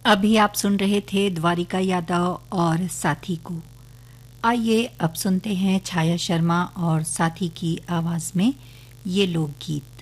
अभी आप सुन रहे थे द्वारिका यादव और साथी को। आइए अब सुनते हैं छाया शर्मा और साथी की आवाज में ये लोकगीत।